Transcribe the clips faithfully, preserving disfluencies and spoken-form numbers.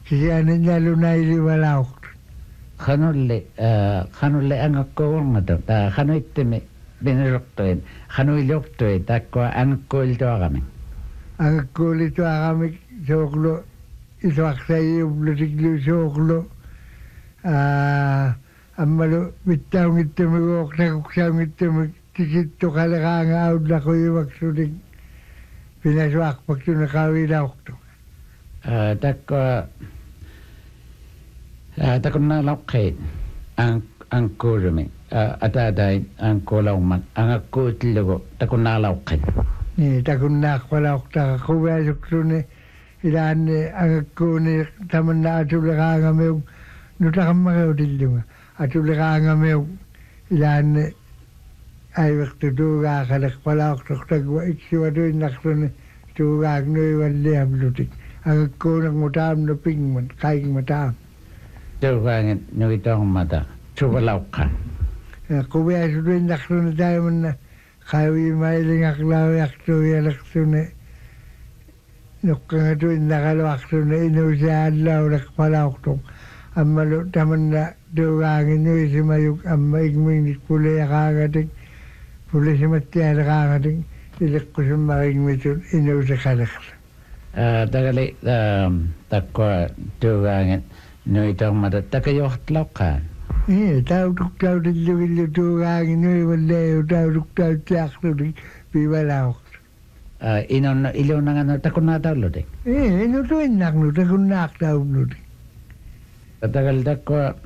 kisianen nalunaili valauktu. Hanulle, hanulle angakkoorngata, ta hanuittemi bineroktoin, hanuiloktoin, takkoa angakkoiltoagamin. Angakkoiltoagamin sooklo, isuaksai ublusiklu sooklo, ammalu mittaungittami kuoksakuksaugittami tikittu kaleraanga audlakoivaksudin pinasuakpaksuna kavilauktu. Takkoa takonna laukkein ang angkurumi atadain angkolauman angakkuutlugo takonna laukkein. Niin takonna kwalaukta kuväsuksune ilaanne angakkuuni tamanna atuleraangameu nutakammagaudillunga atuleraangameu ilaanne aivertu tuugaaqalek kwalauktortagua iksiwatuinnaqsune tuugaaqnuivalliamlutik angakkuunaqmutaamnu pingman kaikmataam. Tuugaangin nuitormata suvalaukkaan. Kuväsutuinnaqsune taimanna qavimailingaqlauiaqtuialaqsune nuqqangatuinnaqaluaqsune inuusaallauleq palauktung ammalu tamanna tuugaangin nuisimayuk amma igmiinik puleaqaagatik pulisimattialaqaagatik iliqqusummaringmitun inuusaqaleqsa. Takali takkoa tuugaangin nuitormata takajohtlaukkaan. Niin, tautuktautilluvillu tuugaangin nuivalleju tautuktautsiaqlutik piivalauktu. Inon ilunangano takonna taulutik. Niin, inu tuinnaqnu takunnaaqtaulutik. Takali takkoa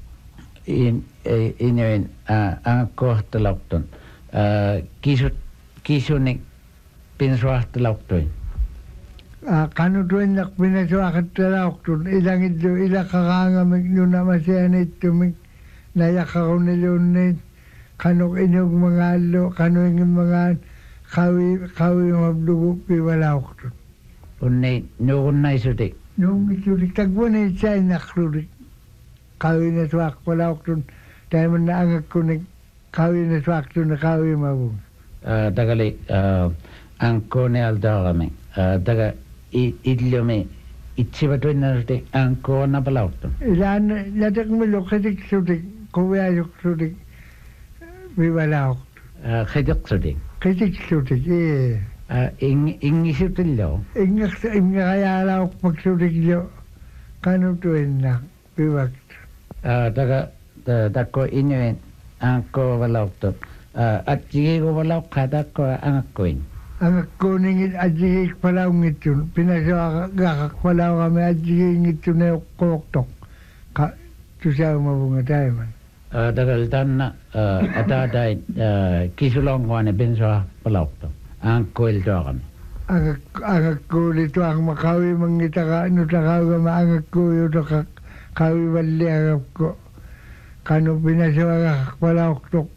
inuin angakkohtalaukton. Kisut kisunik pinsuahtalauktoin. Kanu tuinnaq pinasuaqattalauktul ilangillu ilaqaqaangamik nunamasianittumik nayaqaqunilunniit kanu inugmangaallu kanu ingimmangaan qawi qawimablugu piivalauktul. Unni nuugunnaisutik. Nuungisutik takvuni sainnaqlutik qawinasuaqpalauktul taimanna angakkunik qawinasuaqtuna qawimavun. Takali angkone aldaagamin. Taga idlumi itsivatuinnarutik angkoona palautun. Ilaan latakmiluqitik sutik kuviasuksutik vivalauktu. Qitiksutik. Qitik sutik, ee. Ingisutillo. Ingaqayaalaukpaksutiklo kanutuinnaq vivaktu. Taga takko inuin angko palautun. Atsigigo palaukka takko angakkoin. Angakkuuningit ajigik palaungittun pinasuaqaqaq palaugami ajigingittune uqqoqtoq qa tusaumavunga taiman. Tagal tanna atadain kisulongwane pinsua palaukto angakkuiltuaqami. Angakkuuli tuaqma qawimangitaqa nutaqaugama angakkuuyutaqa qavivalliagapko kanu pinasuaqaqaq palauqtoq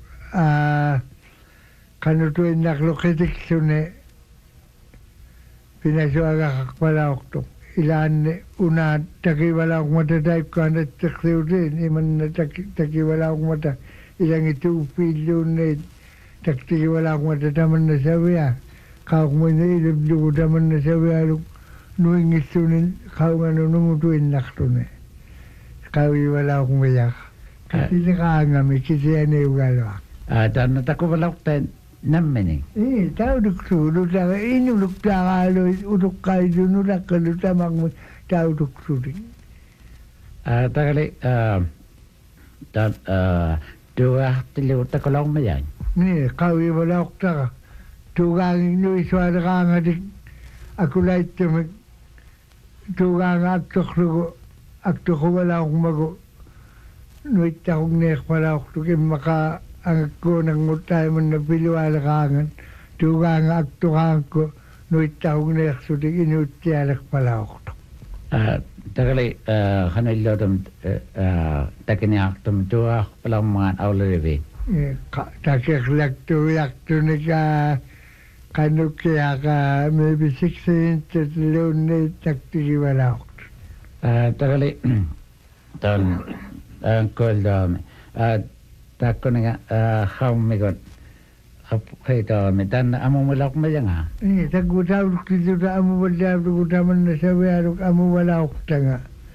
kanu tuinnaqlu qitiksune pinasuaqaqaq palauktu ilaanne unaat takivalauqmata taipkaanattiqsiutiin imanna takivalauqmata ilangitu uppiilluunneet taktikivalauqmata tamanna savia qauqmina iliblugu tamanna savialuk nuingissunin qaunganu numutuinnaqlune qavivalauqmiyaqa kisiqaangami kisianiugaluaq. Tanna takuvalauktain nammini. Niin, tauduksuulu taga inuluktaqaalu utuqqaitu nulakkalu tamakmu tauduksuuli. Takali ta tuahtilu takolaumayan. Niin, qawivalauktaqa tuugaangin nuisualaqaangatik akulaittumik tuugaanga aktoqlugu aktoquvalauqmagu nuittaqugneeqpalauqtuk immaqa angakkuunaqngutaimanna pilualaqaangan tuugaanga aktuqaangku nuittaqugneeqsutik inuuttialeqpalauqtu. Takali hanillotum takiniaqtum tuaqpalaumaan aularivi. Takiqlaktuiaqtunika qanukkiaqa maybe sixteen tatluunni taktikivalauqtu. Takali ton koildaami. Takkoninga haumikon apukhaitaami tanna amumulaqmayanga. Niin, takku tauduktiluta amuvallaaluku tamanna savialuk amuvalauktaga.